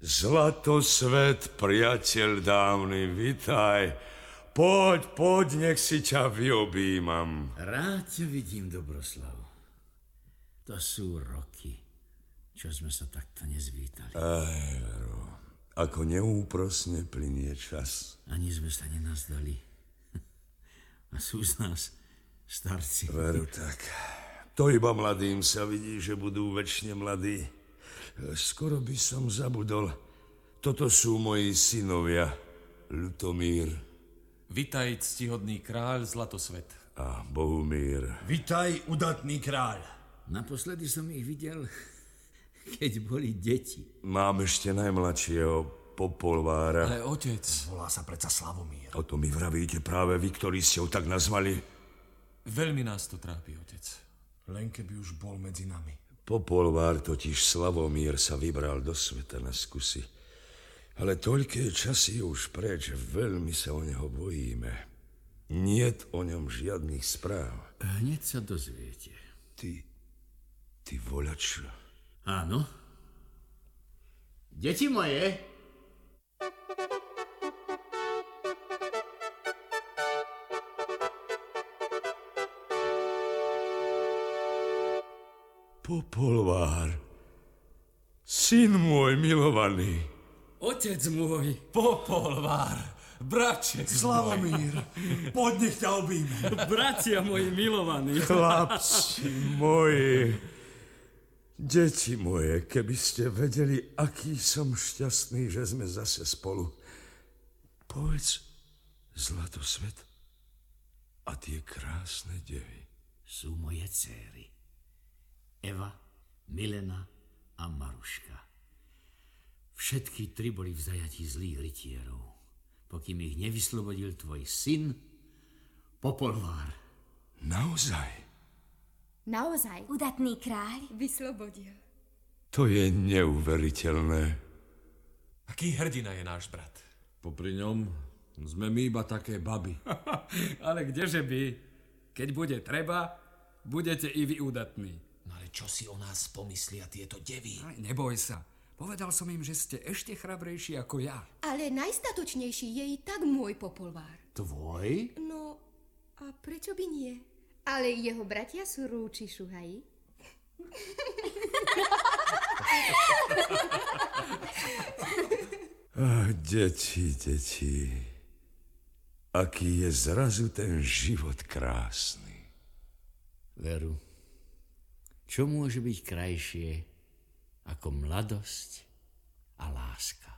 Zlatosvet, priateľ dávny, vitaj. Poď, nech si ťa vyobímam. Rád ťa vidím, Dobroslav. To sú roky, čo sme sa takto nezvítali. Veru, ako neúprosne plynie čas. Ani sme sa nenazdali. A sú z nás starci. Veru tak. To iba mladým sa vidí, že budú večne mladí. Skoro by som zabudol. Toto sú moji synovia, Ľutomír. Vitaj, ctihodný kráľ Zlatosvet. A Bohumír. Vitaj, udatný kráľ. Naposledy som ich videl, keď boli deti. Mám ešte najmladšieho, Popolvára. Ale otec... Volá sa predsa Slavomír. O to mi vravíte práve vy, ktorí ste ho tak nazvali. Veľmi nás to trápi, otec. Len keby už bol medzi nami. Popolvár, totiž Slavomír, sa vybral do sveta na skúsi. Ale toľké časy je už preč, že veľmi sa o neho bojíme. Niet o ňom žiadnych správ. Hneď sa dozviete. Ty voľač. Áno. Deti moje. Popolvár, syn môj milovaný. Otec môj, Popolvár, bratče. Slavomír, poď, nech ťa objíme. Bratia moji milovaní. Chlapci moji, deti moje, keby ste vedeli, aký som šťastný, že sme zase spolu. Povedz, Zlatosvet, a tie krásne devy. Sú moje dcéry. Eva, Milena a Maruška. Všetky tri boli v zajatí zlých rytierov, pokým ich nevyslobodil tvoj syn, Popolvár. Naozaj? Naozaj, udatný kráľ vyslobodil. To je neuveriteľné. Aký hrdina je náš brat? Popri ňom sme my iba také baby. Ale kdeže by? Keď bude treba, budete i vy údatní. No ale čo si o nás pomyslia tieto devy? Aj, neboj sa. Povedal som im, že ste ešte chrabrejší ako ja. Ale najstatočnejší je i tak môj Popolvár. Tvoj? No, a prečo by nie? Ale jeho bratia sú rúči šuhaji. Deti. Aký je zrazu ten život krásny. Veru, čo môže byť krajšie ako mladosť a láska?